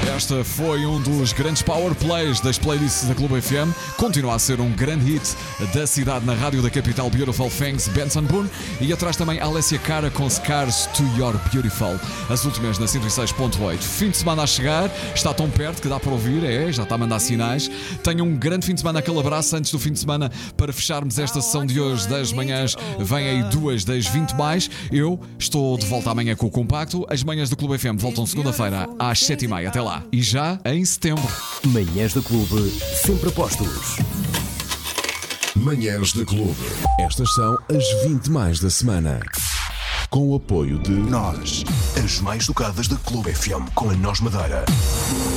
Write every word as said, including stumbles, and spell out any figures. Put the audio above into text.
Esta foi um dos grandes power plays das playlists da Clube F M. Continua a ser um grande hit da cidade na rádio da capital, Beautiful Things, Benson Boone. E atrás também Alessia Cara com Scars to Your Beautiful. As últimas na cento e seis ponto oito. Fim de semana a chegar, está tão perto que dá para ouvir, é, já está a mandar sinais. Tenham um grande fim de semana, aquele abraço antes do fim de semana para fecharmos esta sessão de hoje das manhãs. Vem aí duas das vinte mais. Eu estou de volta amanhã com o Compacto. As manhãs do Clube F M voltam segunda-feira às sete e meia. Até lá. E já em setembro. Manhãs da Clube, sempre a postos. Manhãs da Clube. Estas são as vinte mais da semana. Com o apoio de Nós, as mais tocadas da Clube F M, com a Nós Madeira.